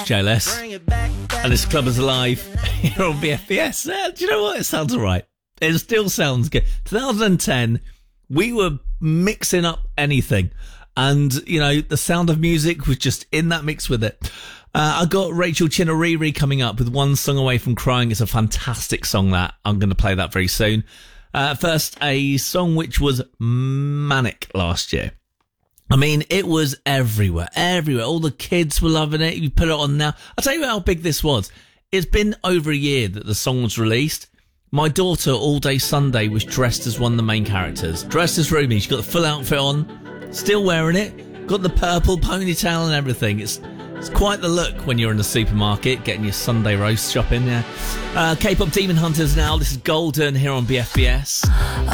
JLS. And this club is alive here on BFBS. Do you know what? It sounds all right. It still sounds good. 2010, we were mixing up anything. And, you know, the sound of music was just in that mix with it. I got Rachel Chinoriri coming up with One Song Away from Crying. It's a fantastic song that. I'm going to play that very soon. First, a song which was manic last year. I mean, it was everywhere. All the kids were loving it. You put it on now. I'll tell you how big this was. It's been over a year that the song was released. My daughter, all day Sunday, was dressed as one of the main characters. Dressed as Rumi. She got the full outfit on, still wearing it, got the purple ponytail and everything. It's quite the look when you're in the supermarket getting your Sunday roast shopping. Yeah. K-pop Demon Hunters now. This is Golden here on BFBS.